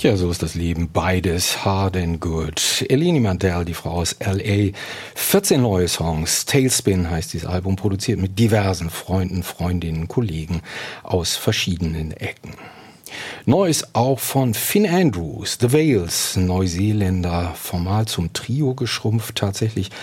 Ja, so ist das Leben. Beides hard and good. Eleni Mandel, die Frau aus L.A. 14 neue Songs. Tailspin heißt dieses Album, produziert mit diversen Freunden, Freundinnen, Kollegen aus verschiedenen Ecken. Neues auch von Finn Andrews, The Wales, Neuseeländer, formal zum Trio geschrumpft tatsächlich.